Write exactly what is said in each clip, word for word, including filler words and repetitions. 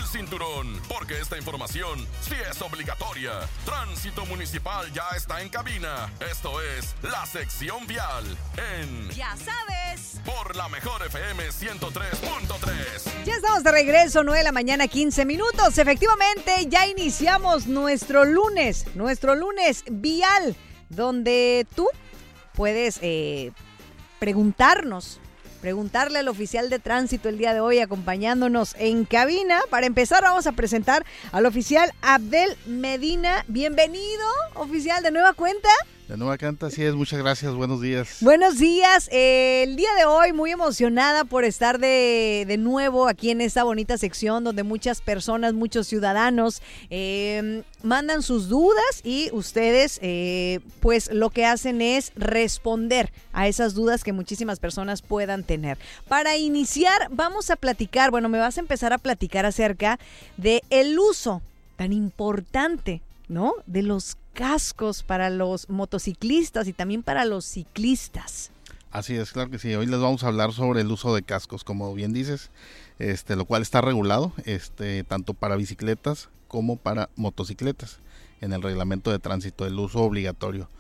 cinturón, porque esta información sí es obligatoria. Tránsito Municipal ya está en cabina. Esto es la sección vial en... Ya sabes. Por la mejor F M ciento tres punto tres. Ya estamos de regreso, nueve de la mañana, quince minutos. Efectivamente, ya iniciamos nuestro lunes, nuestro lunes vial, donde tú puedes eh, preguntarnos, preguntarle al oficial de tránsito el día de hoy acompañándonos en cabina. Para empezar, vamos a presentar al oficial Abdel Medina. Bienvenido, oficial, de nueva cuenta. De nueva cuenta, así es, muchas gracias, buenos días. Buenos días, eh, el día de hoy muy emocionada por estar de, de nuevo aquí en esta bonita sección donde muchas personas, muchos ciudadanos eh, mandan sus dudas y ustedes eh, pues lo que hacen es responder a esas dudas que muchísimas personas puedan tener. Para iniciar vamos a platicar, bueno me vas a empezar a platicar acerca de el uso tan importante, ¿no?, de los cascos para los motociclistas y también para los ciclistas. Así es, claro que sí. Hoy les vamos a hablar sobre el uso de cascos, como bien dices, este, lo cual está regulado, este, tanto para bicicletas como para motocicletas, en el reglamento de tránsito, el uso obligatorio,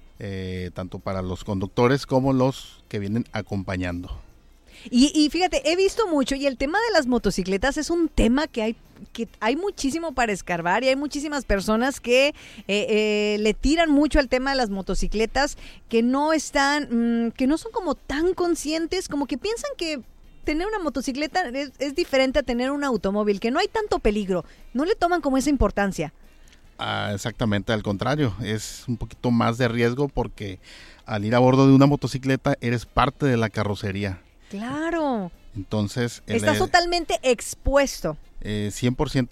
eh, tanto para los conductores como los que vienen acompañando. Y, y fíjate, he visto mucho y el tema de las motocicletas es un tema que hay que hay muchísimo para escarbar y hay muchísimas personas que eh, eh, le tiran mucho al tema de las motocicletas, que no están, mmm, que no son como tan conscientes, como que piensan que tener una motocicleta es, es diferente a tener un automóvil, que no hay tanto peligro, no le toman como esa importancia. Ah, exactamente, al contrario, es un poquito más de riesgo porque al ir a bordo de una motocicleta eres parte de la carrocería. Claro. Entonces... Estás el, totalmente expuesto. Eh, cien por ciento